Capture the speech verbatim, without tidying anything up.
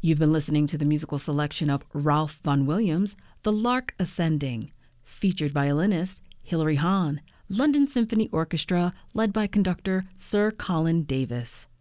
You've been listening to the musical selection of Ralph Vaughan Williams' The Lark Ascending, featured violinist Hilary Hahn, London Symphony Orchestra led by conductor Sir Colin Davis.